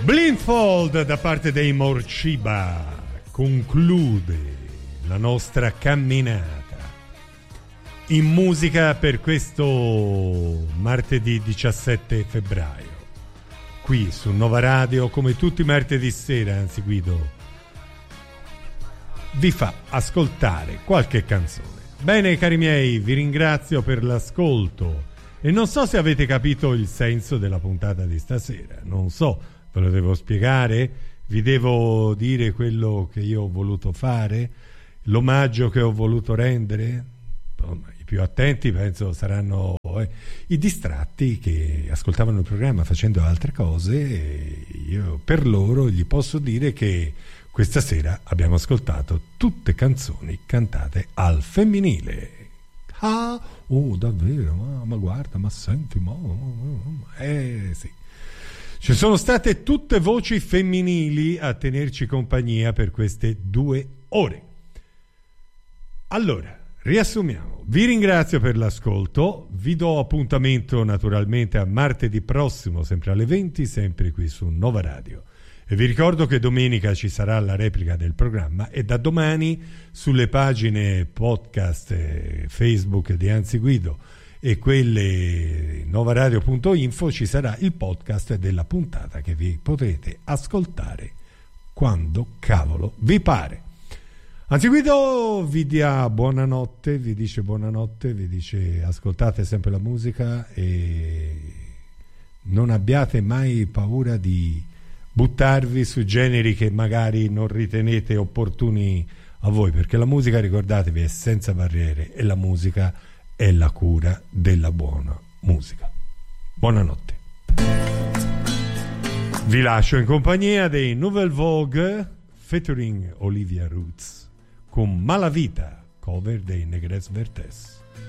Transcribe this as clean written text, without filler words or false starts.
Blindfold da parte dei Morciba conclude la nostra camminata in musica per questo martedì 17 febbraio qui su Nova Radio. Come tutti i martedì sera, anzi Guido vi fa ascoltare qualche canzone. Bene cari miei, vi ringrazio per l'ascolto e non so se avete capito il senso della puntata di stasera, non so, ve lo devo spiegare, vi devo dire quello che io ho voluto fare, l'omaggio che ho voluto rendere. I più attenti penso saranno i distratti che ascoltavano il programma facendo altre cose, e io per loro gli posso dire che questa sera abbiamo ascoltato tutte canzoni cantate al femminile. Ah, oh davvero, ma guarda, ma senti, sì. Ci sono state tutte voci femminili a tenerci compagnia per queste 2 ore. Allora, riassumiamo. Vi ringrazio per l'ascolto, vi do appuntamento naturalmente a martedì prossimo, sempre alle 20, sempre qui su Nova Radio. E vi ricordo che domenica ci sarà la replica del programma e da domani sulle pagine podcast Facebook di Anzi Guido e quelle novaradio.info ci sarà il podcast della puntata che vi potrete ascoltare quando cavolo vi pare. Anzi Guido vi dia buonanotte, vi dice buonanotte, vi dice ascoltate sempre la musica e non abbiate mai paura di buttarvi su generi che magari non ritenete opportuni a voi, perché la musica, ricordatevi, è senza barriere e la musica è la cura della buona musica. Buonanotte. Vi lascio in compagnia dei Nouvelle Vogue featuring Olivia Roots con Malavita, cover dei Negres Vertes.